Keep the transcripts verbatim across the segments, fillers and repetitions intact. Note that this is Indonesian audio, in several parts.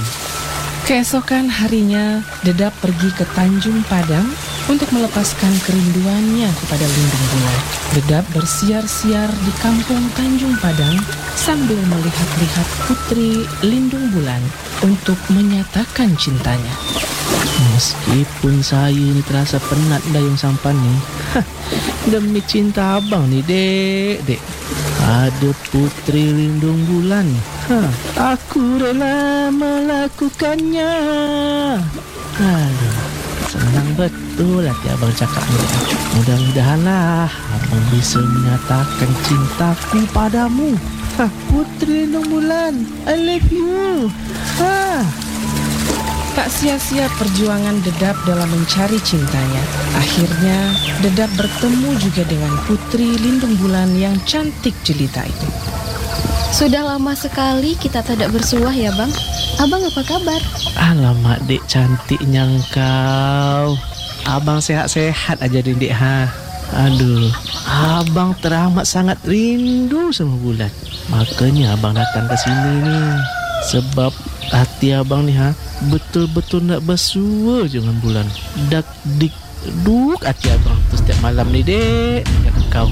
Keesokan harinya, Dedap pergi ke Tanjung Padang untuk melepaskan kerinduannya kepada Lindung Bulan. Dedap bersiar-siar di kampung Tanjung Padang sambil melihat-lihat putri Lindung Bulan untuk menyatakan cintanya. Meskipun saya ni terasa penat dayung sampan ni, hah, demi cinta abang ni, dek, dek. Ada putri Lindung Bulan, hah, aku rela melakukannya. Aduh, senang betul hati abang cakap ni. Mudah-mudahanlah abang bisa menyatakan cintaku padamu. Hah, putri Lindung Bulan, I love you. Hah. Tak sia-sia perjuangan Dedap dalam mencari cintanya. Akhirnya, Dedap bertemu juga dengan putri Lindung Bulan yang cantik jelita itu. Sudah lama sekali kita tidak bersuah ya bang. Abang apa kabar? Alamak dek, cantiknya engkau. Abang sehat-sehat aja dek ha. Aduh, abang teramat sangat rindu sama Bulan. Makanya abang datang ke sini nih. Sebab hati abang ni ha betul-betul nak bersua dengan Bulan. Dak dik duk hati abang tu setiap malam ni dek dengan kau.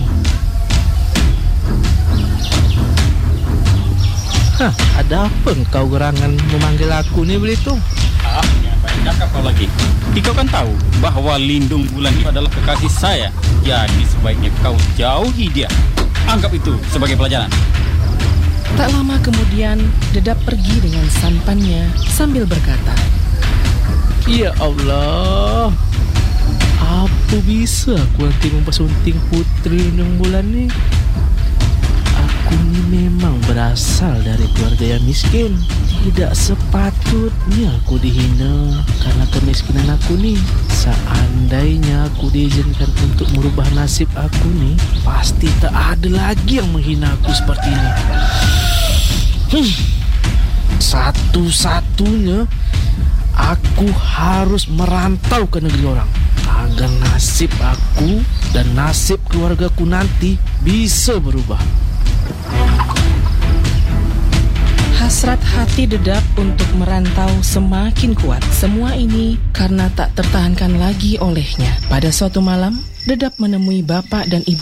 Hah, ada apa kau gerangan memanggil aku ni begitu? Ah, apa yang cakap kau lagi? Kau kan tahu bahawa Lindung Bulan itu adalah kekasih saya. Jadi sebaiknya kau jauhi dia. Anggap itu sebagai pelajaran. Tak lama kemudian, Dedap pergi dengan sampannya sambil berkata, Ya Allah, apa bisa aku nanti mempersunting putri Lindung Bulan ni? Aku ni memang berasal dari keluarga yang miskin. Tidak sepatutnya aku dihina karena kemiskinan aku ni. Seandainya aku diizinkan untuk merubah nasib aku ni, pasti tak ada lagi yang menghina aku seperti ini. Hmm. Satu-satunya aku harus merantau ke negeri orang agar nasib aku dan nasib keluargaku nanti bisa berubah. Hasrat hati Dedap untuk merantau semakin kuat. Semua ini karena tak tertahankan lagi olehnya. Pada suatu malam, Dedap menemui bapak dan ibu